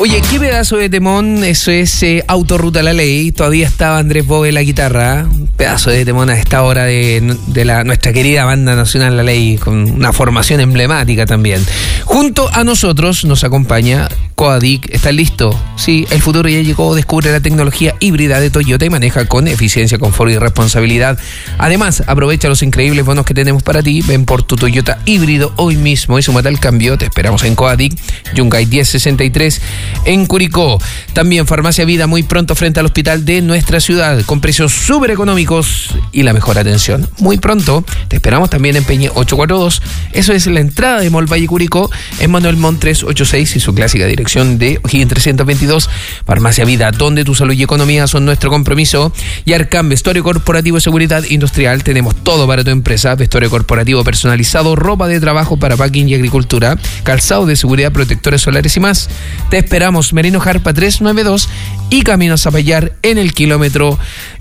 Oye, qué pedazo de temón, eso es Autorruta La Ley. Todavía estaba Andrés Bove en la guitarra. Pedazo de temón a esta hora de nuestra querida banda nacional La Ley, con una formación emblemática también. Junto a nosotros nos acompaña Coadic. ¿Estás listo? Sí, el futuro ya llegó. Descubre la tecnología híbrida de Toyota y maneja con eficiencia, confort y responsabilidad. Además, aprovecha los increíbles bonos que tenemos para ti. Ven por tu Toyota híbrido hoy mismo y súmate al cambio. Te esperamos en Coadic, Yungay 1063 en Curicó. También Farmacia Vida, muy pronto frente al hospital de nuestra ciudad, con precios súper económicos y la mejor atención. Muy pronto te esperamos también en Peña 842. Eso es la entrada de Mall Valle Curicó, en Manuel Montt 386 y su clásica dirección de O'Higgins 322. Farmacia Vida, donde tu salud y economía son nuestro compromiso. Y Arcam, vestuario corporativo y seguridad industrial. Tenemos todo para tu empresa: vestuario corporativo personalizado, ropa de trabajo para packing y agricultura, calzado de seguridad, protectores solares y más. Te esperamos Merino Jarpa 392 y Camino a Zapallar en el kilómetro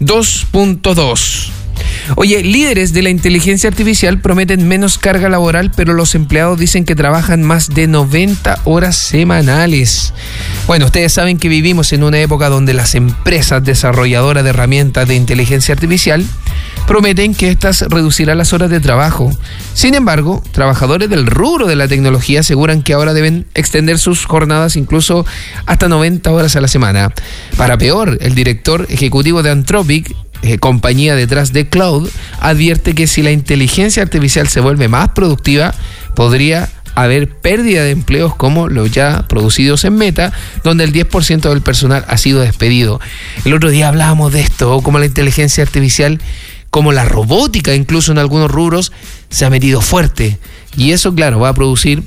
2.2. Oye, líderes de la inteligencia artificial prometen menos carga laboral, pero los empleados dicen que trabajan más de 90 horas semanales. Bueno, ustedes saben que vivimos en una época donde las empresas desarrolladoras de herramientas de inteligencia artificial prometen que estas reducirán las horas de trabajo. Sin embargo, trabajadores del rubro de la tecnología aseguran que ahora deben extender sus jornadas incluso hasta 90 horas a la semana. Para peor, el director ejecutivo de Anthropic, compañía detrás de Cloud, advierte que si la inteligencia artificial se vuelve más productiva, podría haber pérdida de empleos como los ya producidos en Meta, donde el 10% del personal ha sido despedido. El otro día hablábamos de esto, como la inteligencia artificial, como la robótica, incluso en algunos rubros, se ha metido fuerte. Y eso, claro, va a producir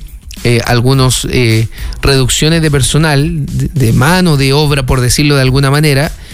algunas reducciones de personal, de mano de obra, por decirlo de alguna manera,